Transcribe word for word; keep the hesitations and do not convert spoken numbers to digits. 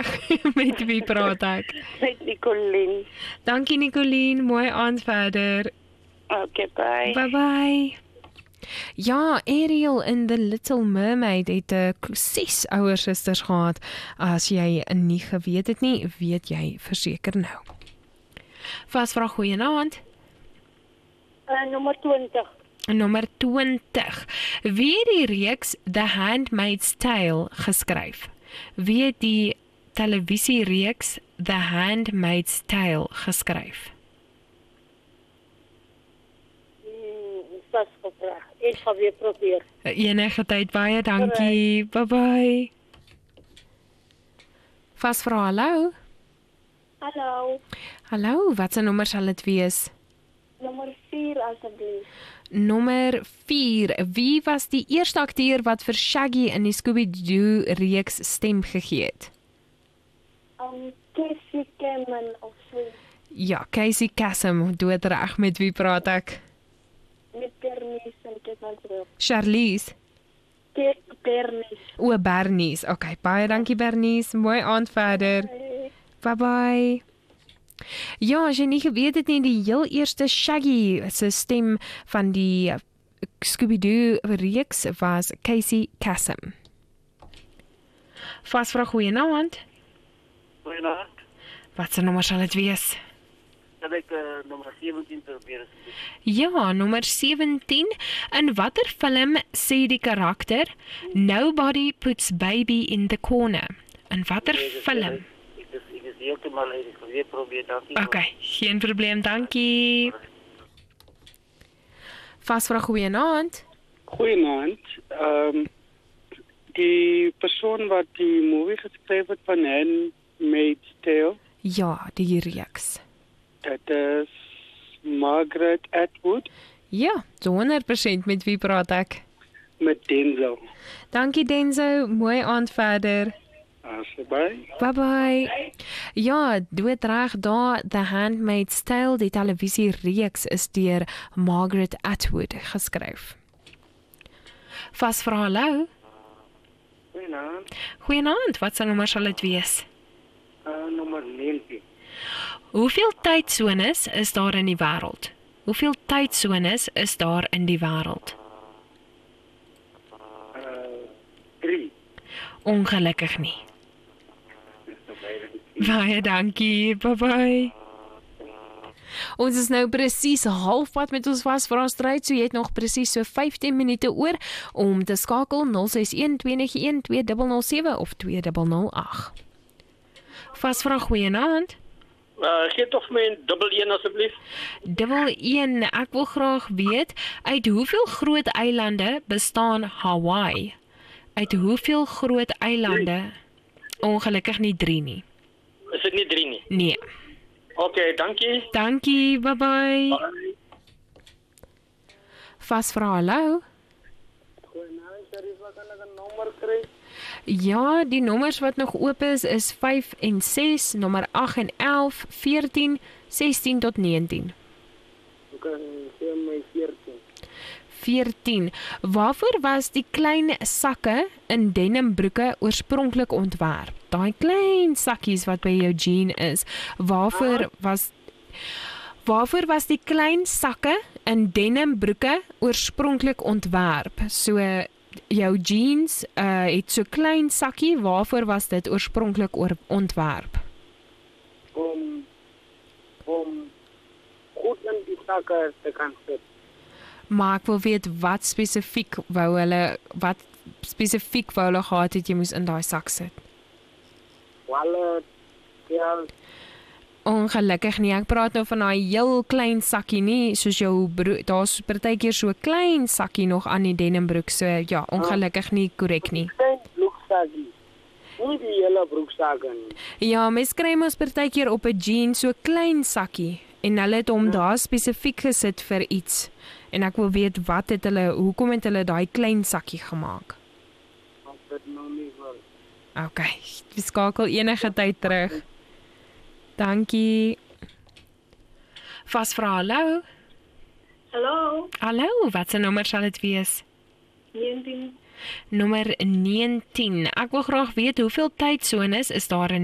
reg. Met wie praat ek? Met Nicolien. Dankie Nicolien, mooi aand verder. Okay, bye. Bye bye. Ja, Ariel in The Little Mermaid het 'n ses ouer susters gehad. As jy nie geweet het nie, weet jy verseker nou. Vasvra goeienaand. Uh, nommer twintig. Nommer twintig. Wie het die reeks The Handmaid's Tale geskryf? Wie het die televisiereeks The Handmaid's Tale geskryf? Hmm, pas gevraag. Ek gaan weer probeer. Enige tyd, baie dankie. Bye bye. Vasvra hallo. Hallo. Hallo, wat se nommer sal dit wees? Nommer vier asseblief. Nommer vier. Wie was die eerste akteur wat vir Shaggy in die Scooby-Doo reeks stem gegee het? Um, Casey Cameron of so. Ja, Casey Kasem, doodreg. Met wie praat ek? Met Bernice en Kevin. Charlize. Bernice. O, Bernice. Okay, baie dankie Bernice. Mooi aand verder. Bye bye. Ja, as jy nie geweet het nie, die heel eerste Shaggy se stem van die Scooby-Doo reeks was Casey Kasem. Vasvra goeienaand. Goeienaand. Wat se nommer sal dit wees? Dat ek uh, nommer sewentien probeer. Ja, nommer sewentien. In watter film sê die karakter Nobody puts baby in the corner? In watter Nee, dis- film? Ek is, ek is heeltemal uit. Ek gaan weer probeer, dankie. Okay, geen probleem, dankie. Vasvra goeienaand. Goeienaand. Ehm um, die persoon wat die movie geskryf het van Handmaid's Tale, Ja, die reeks. dit is Margaret Atwood Ja, so honderd persent met wie praat ek? met Denzel. Dankie Denzo, mooi aand verder. Asseblief. Bye bye. Ja, doodreg daar, The Handmaid's Tale, die televisie reeks is deur Margaret Atwood geskryf. Vasvra hallo. Goeienaand. Goeienaand, wat se nommer sal dit wees? Uh, nommer negentien. Hoeveel tydsones is daar in die wêreld? Hoeveel tydsones is daar in die wêreld? Uh, drie. Ongelukkig nie. Dis nou beide. Baie dankie. Bye bye. Ons is nou presies halfpad met ons vasvra-stryd, so jy het nog presies so vyftien minute oor om te skakel nul ses een twee nege een twee nul nul sewe of twee nul nul agt. Vasvra goeienaand. Uh, gee toch my dubbel een asseblief. Dubbel een, ek wil graag weet, uit hoeveel groot eilande bestaan Hawaii? Uit hoeveel groot eilande? Ongelukkig nie drie nie. Is dit nie drie nie? Nee. Oké, okay, dankie. Dankie, bye bye. Bye. Vasvra hallo. Goeienaand, Sharifa, kan ek 'n nommer kry? Ja, die nommers wat nog oop is is vyf en ses, nommer agt en elf, veertien, sestien tot negentien. Ek kan sê my veertien. veertien. Waarvoor was die klein sakke in denimbroeke oorspronklik ontwerp? Daai klein sakkies wat by jou jean is. Waarvoor was Waarvoor was die klein sakke in denimbroeke oorspronklik ontwerp? So jou jeans uh, het so klein sakkie, waarvoor was dit oorspronklik ontwerp? Om om goed in die sakke te kan sit. Maar ek wil weet wat spesifiek wou hulle wat spesifiek wou hulle gehad het jy moes in daai sak sit. Wallet, geld. Ongelukkig nie, ek praat nou van daai heel klein sakkie nie, soos jou daar's partykeer so 'n klein sakkie nog aan die denimbroek, so ja, ongelukkig nie korrek nie. Klein broeksakkie. Nie die hele broeksakke nie. Ja, mens kry mos partykeer op 'n jean so klein sakkie en hulle het hom daar spesifiek gesit vir iets. En ek wil weet wat het hulle, hoekom het hulle daai klein sakkie gemaak? Ek weet nou nie wel. Okay, we skakel enige tyd terug. Dankie. Vasvra hallo. Hallo. Hallo, wat se nommer sal dit wees? negentien. Nommer negentien. Ek wil graag weet hoeveel tydsones is daar in